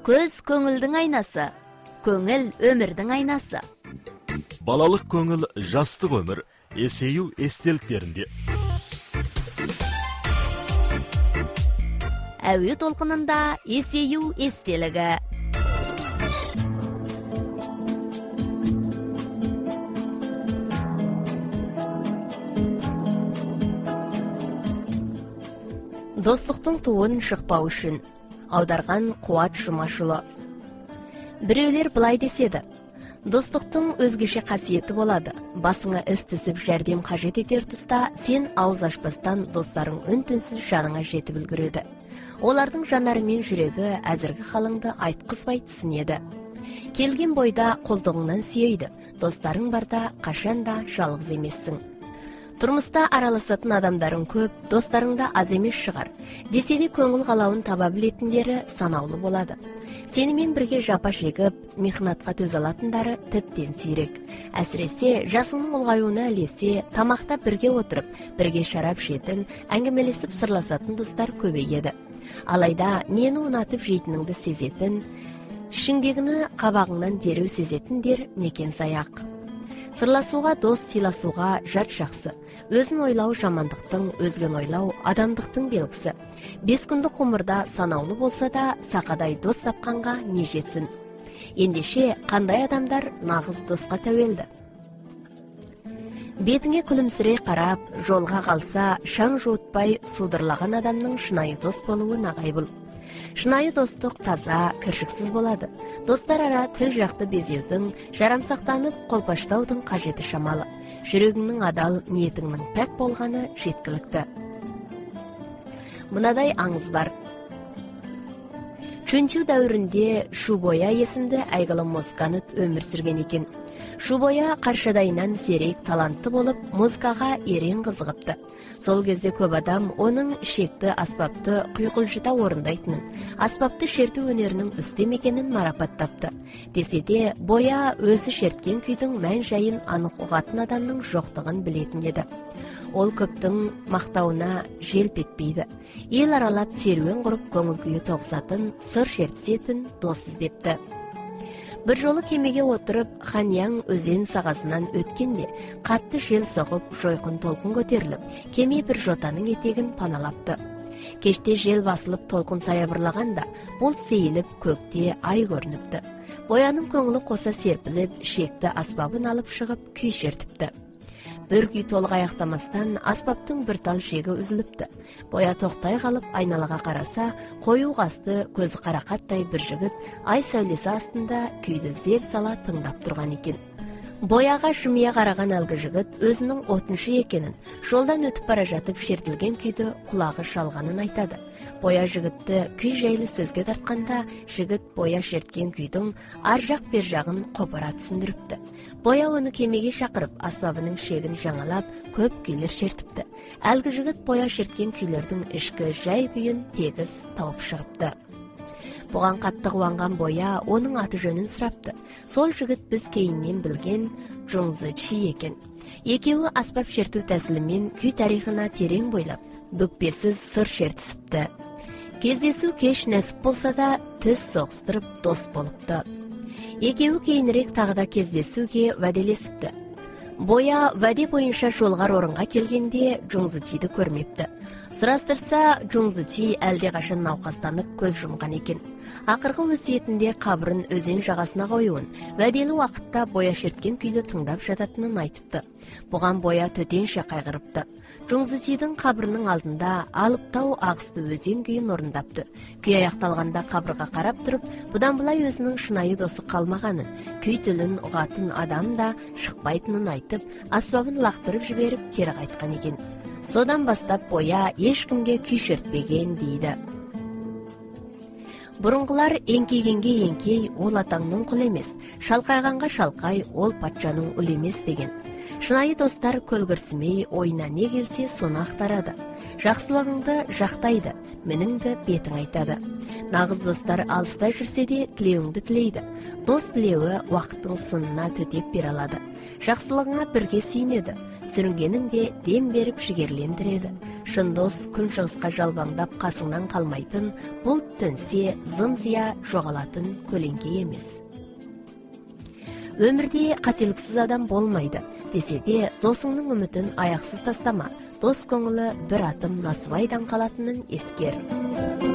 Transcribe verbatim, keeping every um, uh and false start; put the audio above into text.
Көз көңілдің айнасы, көңіл өмірдің айнасы. Балалық көңіл жастық өмір, есею естеліктерінде. Әуе толқынында есею естелігі. Достықтың туын шықпау үшін. Аударған Қуат Жұмашұлы. Біреулер былай деседі. Достықтың өзгеше қасиеті болады. Басыңа іс түсіп жәрдем қажет етер тұста, сен ауыз ашпастан достарың үн-түнсіз жаныңа жетіп үлгереді. Олардың жанары мен жүрегі әзіргі халыңды айтқызбай түсінеді. Келген бойда қолтығыңнан сүйейді. Достарың барда қашанда жалғыз емессің. Тұрмыста араласатын адамдарың көп, достарыңда аз емес шығар. Десе де көңіл қалауын таба білетіндері санаулы болады. Сенімен бірге жапа шегіп, мехнатқа төзе алатындары тіптен сирек. Әсіресе жасыңның ұлғаюына ілесе, тамақта бірге отырып, бірге шарап ішетін, әңгімелесіп сырласатын достар көбейеді. Алайда нені ұнатып жейтініңді сезетін, ішіңдегіні қабағыңнан дереу сезетіндер некен саяқ. Сырласуға, дос сыйласуға жат жақсы. Өзін ойлау жамандықтың, өзген ойлау адамдықтың белгісі. Бес күндік ғұмырда санаулы болса да, сақадай дос тапқанға не жетсін. Ендеше қандай адамдар нағыз досқа тәуелді. Бетіңе күлімсірей қарап, жолға қалса, шаң жуытпай судырлаған адамның шынайы дос болуы нағай бұл. Шынайы достық таза, кіршіксіз болады. Достар ара тіл жақты безеудің, жарамсақтанып қолпаштаудың қажеті шамалы. Жүрегіңнің адал, ниетіңнің пәк болғаны жеткілікті. Мынадай аңыз бар. Чүнчу дәуірінде Шубоя есімді әйгілі музыкант өмір сүрген екен. Шубоя қаршадайынан зерек талантты болып, музыкаға ерен қызығыпты. Сол кезде көп адам оның шекті аспапты құйқылжыта орындайтынын, аспапты шерту өнерінің үстем екенін марапаттапты. Десе де, Боя өзі шерткен күйдің мән жайын анық ұғатын адамның жоқтығын білетін еді. Ол көптің мақтауына желп етпейді. Ел аралап серуен құрып көңіл күйі тоғысатын, сыр шертісетін дос іздепті. Бір жолы кемеге отырып, Ханьяң өзен сағасынан өткенде, қатты жел соғып, жойқын толқын көтеріліп, кеме бір жотаның етегін паналапты. Кеште жел басылып толқын саябырлағанда, бұлт сейіліп, көкте ай көрініпті. Бояның көңілі қоса серпіліп, шекті аспабын алып шығып, күй шертіпті. Бір күй толық аяқтамастан аспаптың бір тал шегі үзіліпті. Боя тоқтай қалып айналаға қараса, қою қасты, көзі қарақаттай бір жігіт ай сәулесі астында күйді зер сала тыңдап тұрған екен. Бояға жымия қараған әлгі жігіт өзінің отыншы екенін, жолдан өтіп бара жатып шертілген күйді құлағы шалғанын айтады. Боя жігітті күй жайлы сөзге тартқанда, жігіт Боя шерткен күйдің ар жақ бер жағын қопара түсіндіріпті. Боя оны кемеге шақырып, аспабының шегін жаңалап, көп күйлер шертіпті. Әлгі жігіт Боя шерткен күйлердің ішкі жай күйін тегіс тауып шығыпты. Бұған қатты қуанған Боя оның аты жөнін сұрапты. Сол жігіт біз кейіннен білген Чжунцзы екен. Екеуі аспап шерту тәсілімен күй тарихына терең бойлап, бүкпесіз сыр шертісіпті. Кездесу кеш нәсіп болса да, төс соғыстырып дос болыпты. Екеуі кейінірек тағыда кездесуге вәделесіпті. Боя вәде бойынша жолғар орынға келгенде Чжунцзыды көрмепті. Сұрастырса, Чжунцзы әлде қашан науқастанып көз жұмған екен. Ақырғы өсиетінде қабырын өзен жағасына қоюын, вәделі уақытта Боя шерткен күйді тыңдап жататынын айтыпты. Бұған Боя төтенше қайғырыпты. Чжунцзыдың қабырының алдында алыптау ағысты өзен күйін орындапты. Күй аяқталғанда қабырға қарап тұрып, бұдан былай өзінің шынайы досы қалмағанын, күй тілін ұғатын адам да шықпайтынын айтып, аспабын лақтырып жіберіп кері қайтқан екен. Содан бастап Боя ешкімге күй шертпеген дейді. Бұрынғылар еңкейгенге еңкей, ол атаңның құл емес, шалқайғанға шалқай, ол патшаның ұл емес деген. Шынайы достар көлгірсімей, ойына не келсе соны ақтарады. Жақсылығыңды жақтайды, менің де бетің айтады. Нағыз достар алыста жүрсе де тілеуіңді тілейді. Дос тілеуі уақыттың сынына төтеп бере алады. Жақсылығыңа бірге сүйінеді. Сүрінгенің де дем беріп жігерлендіреді. Шын дос күн шығысқа жалбаңдап қасыңнан қалмайтын, бұлт төнсе зым-зия жоғалатын көлеңке емес. Өмірде қателіксіз адам болмайды, десе де досыңның үмітін аяқсыз тастама. Дос көңілі бір атым насыбайдан қалатынын ескер.